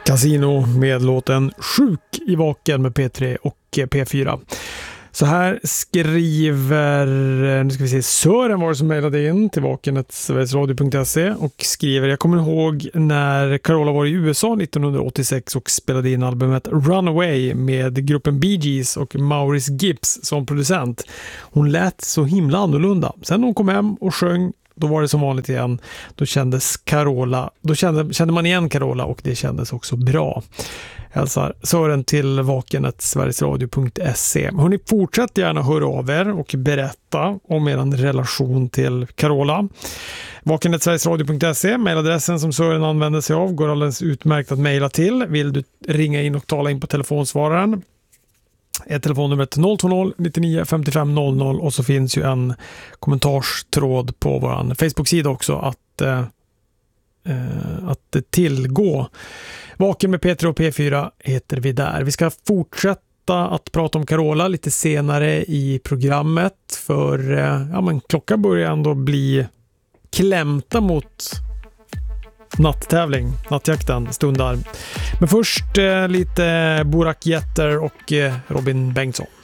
Casino med låten Sjuk i vaken med P3 och P4. Så här skriver, nu ska vi se, Sören var det som mejlade in till vakenet.sverigesradio.se och skriver: jag kommer ihåg när Carola var i USA 1986 och spelade in albumet Runaway med gruppen Bee Gees och Maurice Gibbs som producent. Hon lät så himla annorlunda. Sen hon kom hem och sjöng, då var det som vanligt igen. Då kände man igen Carola och det kändes också bra. Hälsar Sören till vakenet.sverigesradio.se. Hörrni, fortsätt gärna höra av er och berätta om er relation till Carola. Vakenet.sverigesradio.se, mejladressen som Sören använder sig av, går alldeles utmärkt att mejla till. Vill du ringa in och tala in på telefonsvararen, är telefonnumret 020 99 55 00, och så finns ju en kommentarstråd på vår Facebook-sida också att tillgå. Vaken med P3 och P4 heter vi där. Vi ska fortsätta att prata om Carola lite senare i programmet, för klockan börjar ändå bli klämta mot nattjakten stundar. Men först lite Burak Yetter och Robin Bengtsson.